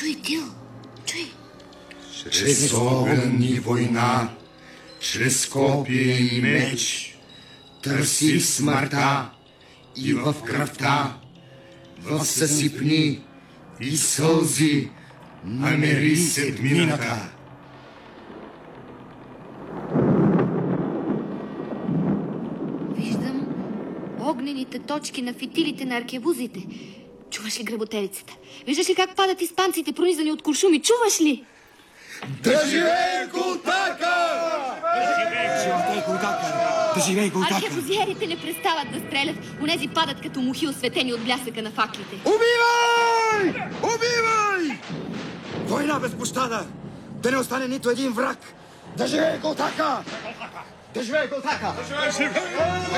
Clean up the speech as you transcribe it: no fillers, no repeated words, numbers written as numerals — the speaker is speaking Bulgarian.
Чуй, Тил, чуй. Чрез огън и война, чрез копие и меч, търси смъртта и в кръвта, в съсипни и сълзи намери седмината. Виждам огнените точки на фитилите на аркебузите. Чуваш ли гръботелицата? Виждаш ли как падат испанците, пронизани от куршуми? Чуваш ли? Да живее Гултака! Да живее Гултака! Аркебузиерите не престават да стрелят. Онези падат като мухи, осветени от блясъка на факлите. Убивай! Убивай! Война без пощада! Да не остане нито един враг! Да живее Гултака! Да живее Гултака!